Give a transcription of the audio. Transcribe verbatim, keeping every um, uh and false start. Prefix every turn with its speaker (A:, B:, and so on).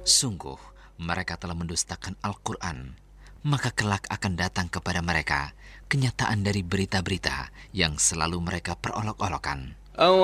A: Sungguh, mereka telah mendustakan Al-Quran. Maka kelak akan datang kepada mereka kenyataan dari berita-berita yang selalu mereka perolok-olokan.